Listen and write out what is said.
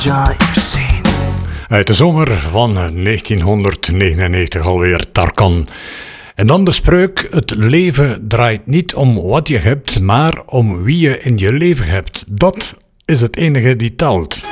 Uit de zomer van 1999 alweer, Tarkan. En dan de spreuk: het leven draait niet om wat je hebt, maar om wie je in je leven hebt. Dat is het enige die telt.